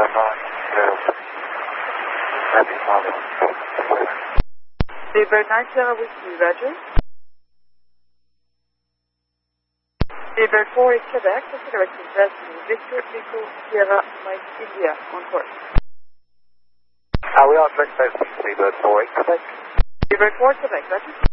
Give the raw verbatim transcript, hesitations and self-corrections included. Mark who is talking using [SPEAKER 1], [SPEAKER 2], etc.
[SPEAKER 1] Seabird nine Sierra Whiskey, Roger. Seabird four eight Quebec, direction Destiny, Victor Echo Sierra Mike India, on course.
[SPEAKER 2] Uh, we are direct Seabird four eight Quebec.
[SPEAKER 1] Seabird four Quebec, Roger.